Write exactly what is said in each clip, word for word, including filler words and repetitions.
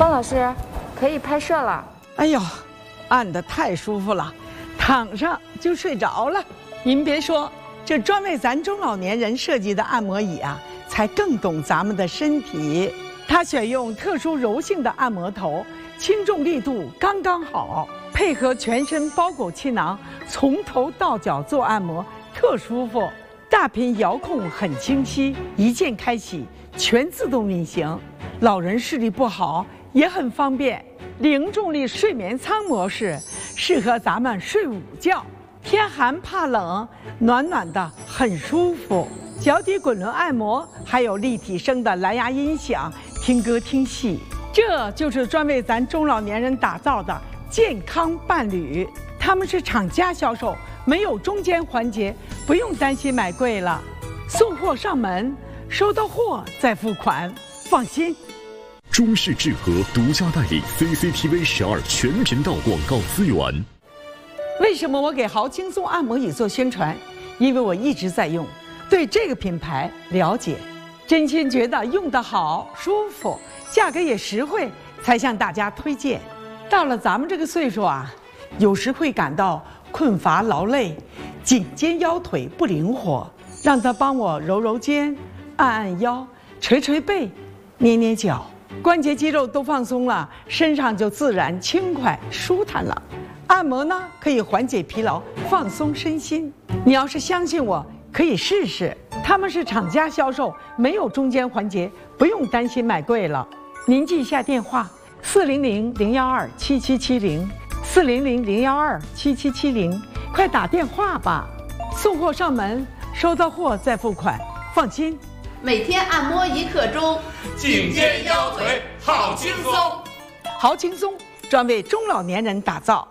方老师，可以拍摄了。 哎呦，按得太舒服了，躺上就睡着了。您别说，这专为咱中老年人设计的按摩椅啊，才更懂咱们的身体。它选用特殊柔性的按摩头，轻重力度刚刚好，配合全身包裹气囊，从头到脚做按摩，特舒服。大屏遥控很清晰，一键开启，全自动运行。老人视力不好也很方便。零重力睡眠舱模式适合咱们睡午觉，天寒怕冷，暖暖的很舒服。脚底滚轮按摩，还有立体声的蓝牙音响，听歌听戏。这就是专为咱中老年人打造的健康伴侣。他们是厂家销售，没有中间环节，不用担心买贵了。送货上门，收到货再付款，放心。 中视智和独家代理 C C T V 十二全频道广告资源。 为什么我给豪轻松按摩椅做宣传？因为我一直在用，对这个品牌了解，真心觉得用得好、舒服，价格也实惠，才向大家推荐。到了咱们这个岁数啊，有时会感到困乏劳累，颈肩腰腿不灵活，让他帮我揉揉肩，按按腰，捶捶背，捏捏脚。关节肌肉都放松了，身上就自然轻快舒坦了。按摩呢，可以缓解疲劳，放松身心。你要是相信我，可以试试。他们是厂家销售，没有中间环节，不用担心买贵了。您记一下电话：四零零零幺二七七七零，四零零零幺二七七七零，快打电话吧。送货上门，收到货再付款，放心。 每天按摩一刻钟， 颈肩腰腿好轻松。 好轻松，专为中老年人打造。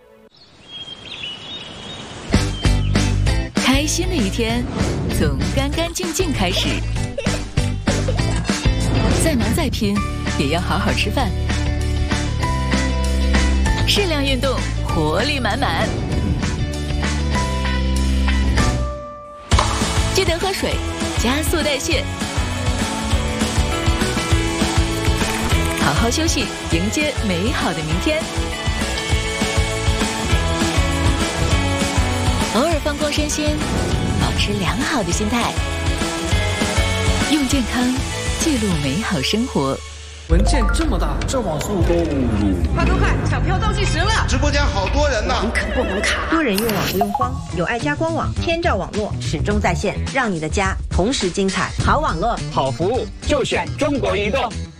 开心的一天，从干干净净开始。再忙再拼，也要好好吃饭。适量运动，活力满满。记得喝水，加速代谢。好好休息，迎接美好的明天。偶尔放空身心，保持良好的心态，用健康记录美好生活。 文件这么大，这网速够鲁。 快快快，抢票倒计时了！ 直播间好多人呢， 网可不能卡。多人用网不用慌，有爱家官网，天照网络始终在线，让你的家同时精彩。好网络， 好服务，就选中国移动。